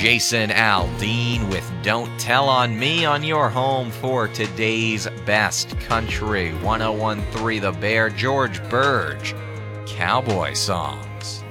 Jason Aldean with Don't Tell on Me on your home for today's best country 1013 The Bear, George Burge, cowboy songs.